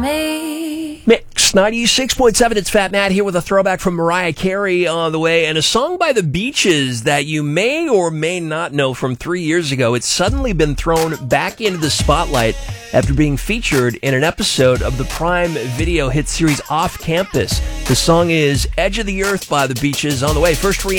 Mix 96.7, it's Fat Matt here with a throwback from Mariah Carey on the way, and a song by the Beaches that you may or may not know from 3 years ago. It's suddenly been thrown back into the spotlight after being featured in an episode of the Prime Video hit series Off Campus. The song is Edge of the Earth by the Beaches on the way. First